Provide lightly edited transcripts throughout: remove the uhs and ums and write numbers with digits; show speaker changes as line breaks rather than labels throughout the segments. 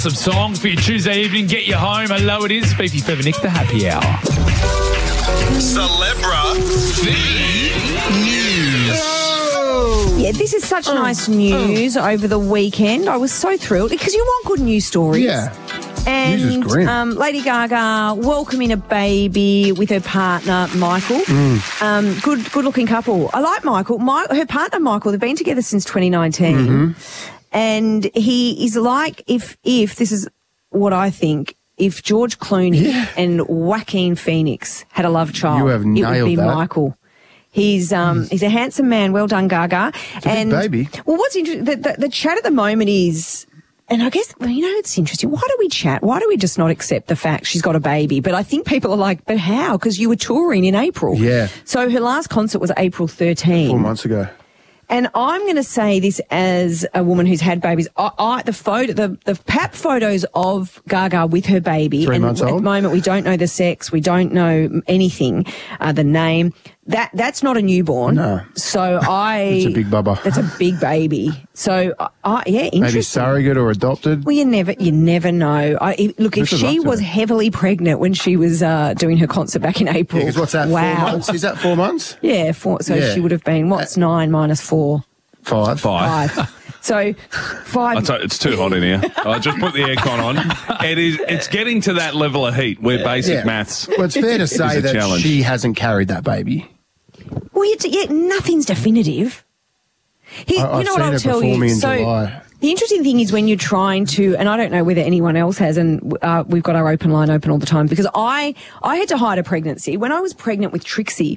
Some songs for your Tuesday evening. Get you home. Hello, it is Fifi Feather Nick, the happy hour.
Celebra News.
Yeah, this is such nice news over the weekend. I was so thrilled because you want good news stories.
Yeah.
And
News is great.
Lady Gaga welcoming a baby with her partner, Michael. Good-looking couple. I like Michael. Her partner, Michael, they've been together since 2019. And he is like, if this is what I think, if George Clooney and Joaquin Phoenix had a love child,
You have
it would
nailed
be
that.
Michael. He's a handsome man. Well done, Gaga.
It's a big baby.
Well, what's interesting, the chat at the moment is, and I guess, it's interesting. Why do we chat? Why do we just not accept the fact she's got a baby? But I think people are like, but how? Because you were touring in April.
Yeah.
So her last concert was April 13.
4 months ago.
And I'm going to say this as a woman who's had babies. The pap photos of Gaga with her baby.
3 months
At
old.
the moment, we don't know the sex. We don't know anything, the name. That's not a newborn.
No.
So
It's a big bubba.
That's a big baby. So, interesting.
Maybe surrogate or adopted.
Well, you never know. Look, if
Good
she
luck to
was
her.
heavily pregnant when she was doing her concert back in April.
Yeah, 'cause what's that, 4
Wow.
months? Is that 4 months?
Yeah, 4. So
Yeah.
she would have been, what's 9 minus 4?
5.
5. So 5.
It's too hot in here. I just put the aircon on. It's getting to that level of heat where basic maths.
Well, it's fair to say
a
that
challenge.
she hasn't carried that baby.
Well, nothing's definitive.
I've
you know what
seen
I'll
her
tell
performing
you.
in
So
July.
the interesting thing is when you're trying to, and I don't know whether anyone else has, and we've got our open line open all the time, because I had to hide a pregnancy. When I was pregnant with Trixie,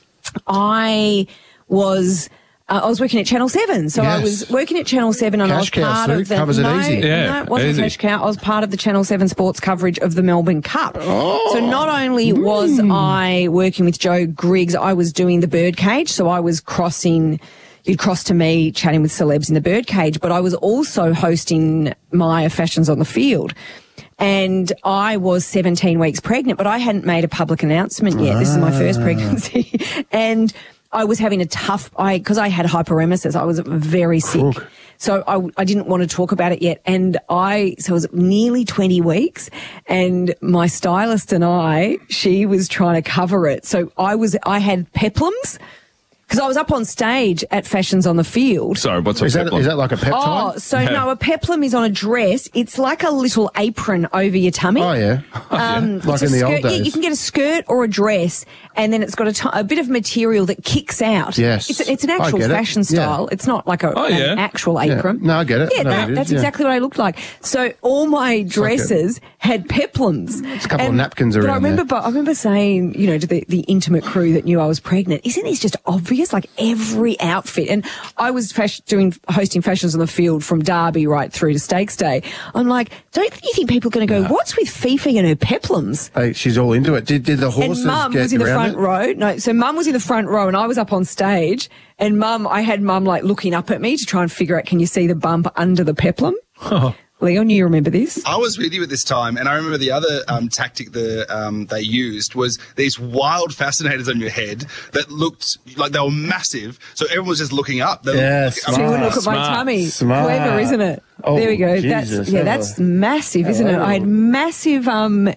I was working at Channel 7. So I
Yes.
was working at Channel 7 and I was
Cash cow,
part
Sue.
of the...
Covers it
no,
easy.
Yeah,
no, it wasn't
easy.
Cash Cow. I was part of the Channel 7 sports coverage of the Melbourne Cup. So not only was I working with Joe Griggs, I was doing the birdcage. So I was crossing... You'd cross to me chatting with celebs in the birdcage, but I was also hosting Maya Fashions on the Field. And I was 17 weeks pregnant, but I hadn't made a public announcement yet. This is my first pregnancy. And I was having a tough, because I had hyperemesis. I was very sick.
Crook.
So I didn't want to talk about it yet. And so it was nearly 20 weeks and my stylist and she was trying to cover it. So I had peplums. Because I was up on stage at Fashions on the Field.
Sorry, what's a
Is that
peplum?
like a peptide?
Oh, so no, a peplum is on a dress. It's like a little apron over your tummy.
Oh, yeah. Like
It's a
in the
skirt.
old days.
Yeah, you can get a skirt or a dress, and then it's got a bit of material that kicks out.
Yes.
It's an
I
actual
get it.
fashion
Yeah.
style. It's not like an actual
Yeah.
apron.
No, I get it.
Yeah,
I know what it is,
that's
yeah.
exactly what I looked like. So all my dresses had peplums.
There's a couple of napkins
But I
around
remember saying, to the intimate crew that knew I was pregnant, isn't this just obvious? Like every outfit. And I was hosting Fashions on the Field from Derby right through to Stakes Day. I'm like, don't you think people are going to go, what's with Fifi and her peplums?
Hey, she's all into it. Did the horses
And Mum
get
was in the
around
front
it?
row. No, so Mum was in the front row and I was up on stage and I had Mum like looking up at me to try and figure out, can you see the bump under the peplum? Leon, you remember this?
I was with you at this time, and I remember the other tactic they used was these wild fascinators on your head that looked like they were massive, so everyone was just looking up. They
Yeah,
were
So you wouldn't look at my
Smart.
tummy.
Smart.
Clever, isn't it?
Oh,
there we go.
Jesus,
That's massive, isn't it? I had massive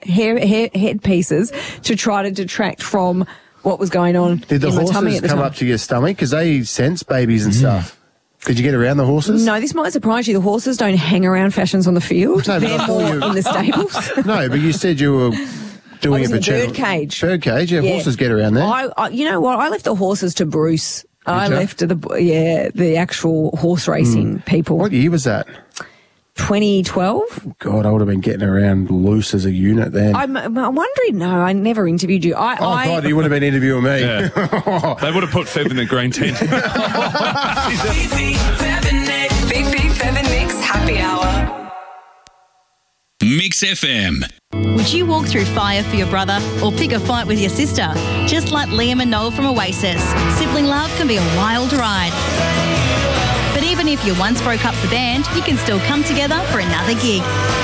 headpieces to try to detract from what was going on
Did the
in my tummy
horses
at the
come
time.
up to your stomach? Because they sense babies and stuff. Did you get around the horses?
No, this might surprise you. The horses don't hang around Fashions on the Field.
No, but I
They're
thought
more
you-
in the stables.
No, but you said you were doing
I was
it for
in the
channel.
birdcage.
Birdcage, yeah, horses get around there.
I you know what? I left the horses to Bruce. I
you?
left the actual horse racing people.
What year was that?
2012.
God, I would have been getting around loose as a unit then.
I'm wondering. No, I never interviewed you.
God, you would have been interviewing me.
Yeah. They would have put Fev in the green tent.
Fifi Feather Nick's Happy Hour.
Mix FM.
Would you walk through fire for your brother or pick a fight with your sister? Just like Liam and Noel from Oasis, sibling love can be a wild ride. But even if you once broke up the band, you can still come together for another gig.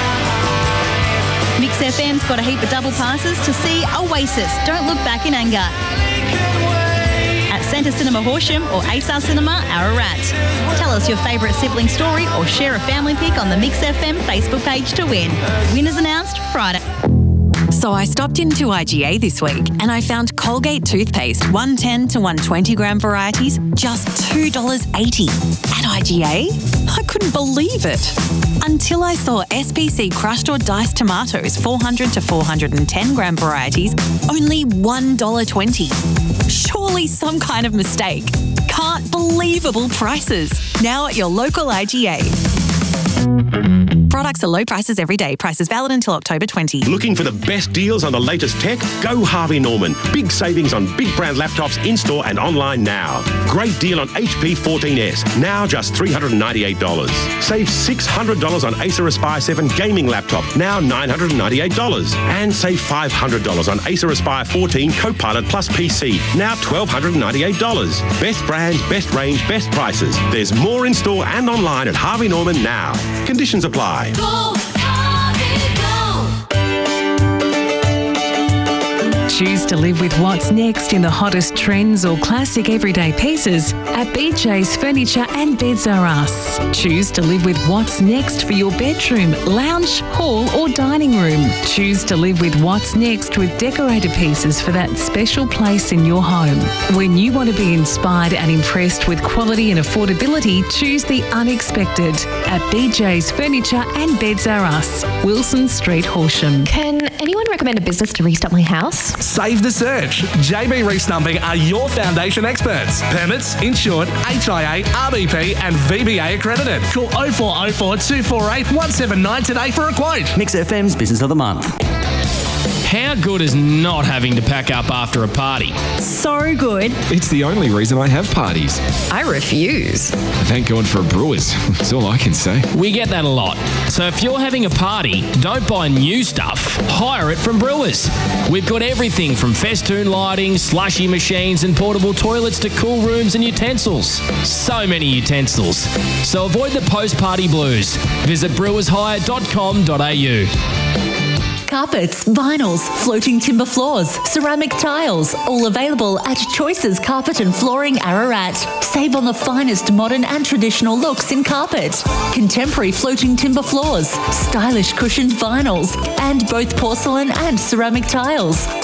Mix FM's got a heap of double passes to see Oasis Don't Look Back in Anger at Centre Cinema Horsham or ASAR Cinema Ararat. Tell us your favourite sibling story or share a family pic on the Mix FM Facebook page to win. Winners announced Friday.
So I stopped into IGA this week and I found Colgate toothpaste 110 to 120 gram varieties just $2.80 at IGA. I couldn't believe it until I saw SPC crushed or diced tomatoes 400 to 410 gram varieties only $1.20. Surely some kind of mistake. Can't believable prices. Now at your local IGA. Products are low prices every day. Prices valid until October 20.
Looking for the best deals on the latest tech? Go Harvey Norman. Big savings on big brand laptops in-store and online now. Great deal on HP 14S. Now just $398. Save $600 on Acer Aspire 7 gaming laptop. Now $998. And save $500 on Acer Aspire 14 Copilot Plus PC. Now $1,298. Best brands, best range, best prices. There's more in-store and online at Harvey Norman now. Conditions apply.
Go, Harvey, go. Choose to live with what's next in the hottest trends or classic everyday pieces at BJ's Furniture and Beds R Us. Choose to live with what's next for your bedroom, lounge, hall or dining room. Choose to live with what's next with decorated pieces for that special place in your home. When you want to be inspired and impressed with quality and affordability, choose the unexpected at BJ's Furniture and Beds R Us, Wilson Street, Horsham.
Can anyone recommend a business to restart my house?
Save the search. JB Restumping are your foundation experts. Permits, insured, HIA, RBP and VBA accredited. Call 0404 248 179 today for a quote.
Mix FM's Business of the Month.
How good is not having to pack up after a party?
So good.
It's the only reason I have parties.
I refuse.
Thank God for Brewers. That's all I can say.
We get that a lot. So if you're having a party, don't buy new stuff. Hire it from Brewers. We've got everything from festoon lighting, slushy machines and portable toilets to cool rooms and utensils. So many utensils. So avoid the post-party blues. Visit brewershire.com.au.
Carpets, vinyls, floating timber floors, ceramic tiles, all available at Choices Carpet and Flooring Ararat. Save on the finest modern and traditional looks in carpet, contemporary floating timber floors, stylish cushioned vinyls, and both porcelain and ceramic tiles.